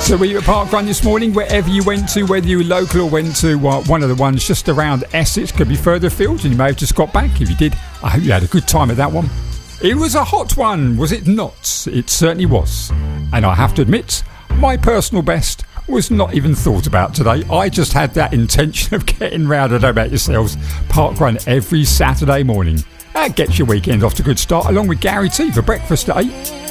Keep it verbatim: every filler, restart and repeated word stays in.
So were you at Park Run this morning, wherever you went to, whether you were local or went to uh, one of the ones just around Essex, could be further afield, and you may have just got back. If you did, I hope you had a good time at that one. It was a hot one, was it not? It certainly was. And I have to admit, my personal best was not even thought about today. I just had that intention of getting round, I don't know about yourselves, Park Run every Saturday morning. That gets your weekend off to a good start, along with Gary T for breakfast at eight.